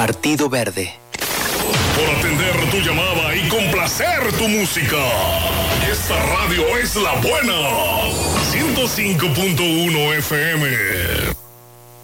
Partido Verde. Por atender tu llamada y complacer tu música. Esta radio es la buena. 105.1 FM.